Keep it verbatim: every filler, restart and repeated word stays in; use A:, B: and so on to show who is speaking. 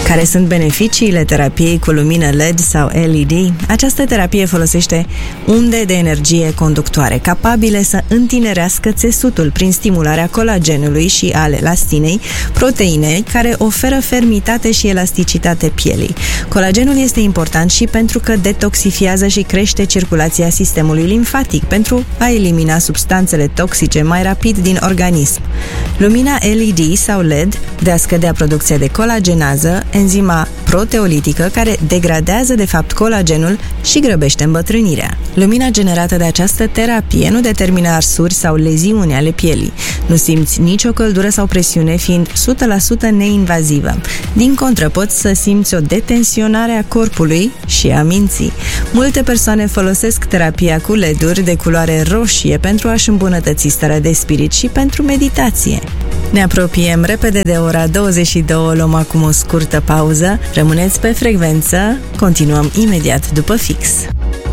A: Care sunt beneficiile terapiei cu lumină L E D sau L E D? Această terapie folosește unde de energie conductoare, capabile să întinerească țesutul prin stimularea colagenului și al elastinei, proteine care oferă fermitate și elasticitate pielii. Colagenul este important și pentru că detoxifiază și crește circulația sistemului limfatic pentru a elimina substanțele toxice mai rapid din organism. Lumina L E D sau L E D de a scădea producția de colagenază, enzima proteolitică care degradează de fapt colagenul și grăbește îmbătrânirea. Lumina generată de această terapie nu determină arsuri sau leziuni ale pielii. Nu simți nicio căldură sau presiune, fiind o sută la sută neinvazivă. Din contră, poți să simți o detensionare a corpului și a minții. Multe persoane folosesc terapia cu L E D-uri de culoare roșie pentru a-și îmbunătăți starea de spirit și pentru meditație. Ne apropiem repede de ora douăzeci și două, luăm acum o scurtă pauză. Rămâneți pe frecvență, continuăm imediat după fix.